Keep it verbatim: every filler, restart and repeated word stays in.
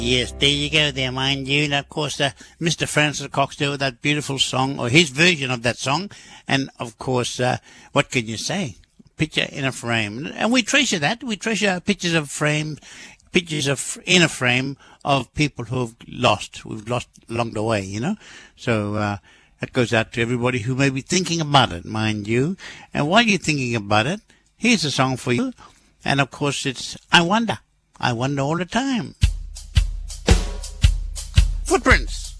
Yes, there you go there, mind you. And of course, uh, Mister Francis Cox there with that beautiful song, or his version of that song. And of course, uh, what can you say? Picture in a frame. And we treasure that. We treasure pictures of frames, pictures of in a frame of people who've lost, we've lost along the way, you know. So uh, that goes out to everybody who may be thinking about it, mind you. And while you're thinking about it, here's a song for you. And of course, it's I Wonder. I Wonder All the Time. Footprints.